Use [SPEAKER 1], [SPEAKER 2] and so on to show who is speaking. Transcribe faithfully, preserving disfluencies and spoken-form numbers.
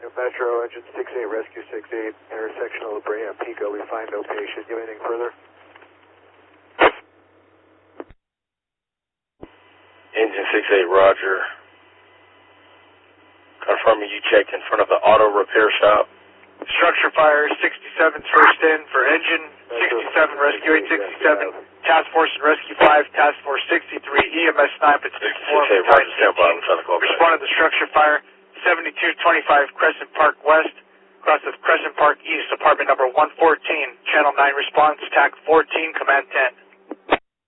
[SPEAKER 1] Metro, engine six eight, rescue six eight, intersection of La Brea and Pico. We find no patient. Do anything further?
[SPEAKER 2] Engine six eight, Roger. Confirming you checked in front of the auto repair shop.
[SPEAKER 3] Structure fire, sixty-seven's first in for engine, sixty-seven, rescue eight sixty-seven, task force and rescue five, task force sixty-three, E M S nine, but sixty-four, responded to structure fire, seventy-two twenty-five Crescent Park West, across the Crescent Park East, apartment number one fourteen, channel nine response, T A C fourteen, command ten.